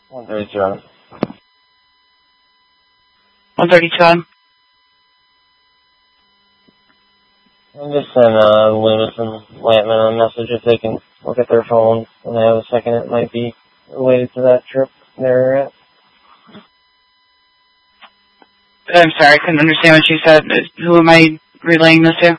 132 Adam. 132 Adam. I'm just send Loomis and Lampman a message if they can look at their phones when they have a second. It might be related to that trip they're at. I'm sorry, I couldn't understand what you said. Who am I relaying this to?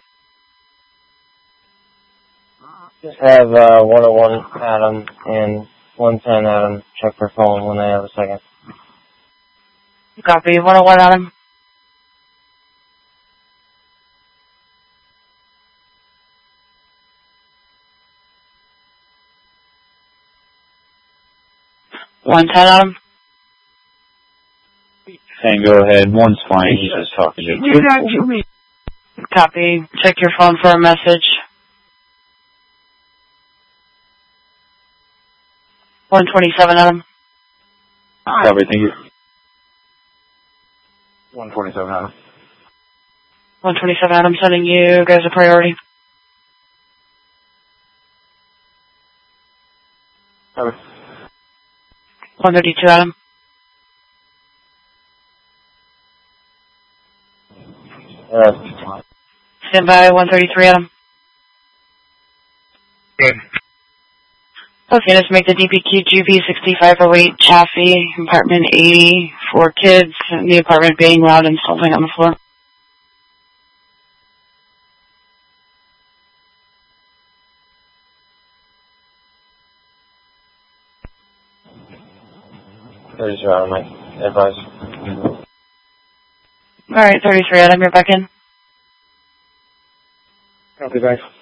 Just have 101 Adam and 110 Adam check their phone when they have a second. Copy. 101 Adam. One 10 Adam. Saying go ahead. One's fine. He's just talking to you. Copy. Check your phone for a message. 127 Adam. Copy. Thank you. 127 Adam. 127 Adam. Sending you guys a priority. Copy. 132 Adam. Stand by. 133 Adam. Good. Okay, let's make the DPQ GP 6508 Chaffee, apartment 80, 4 kids, and the apartment being loud and stomping on the floor. Adam, Mike. Advise. Alright, 33 Adam, you're back in. Copy, guys.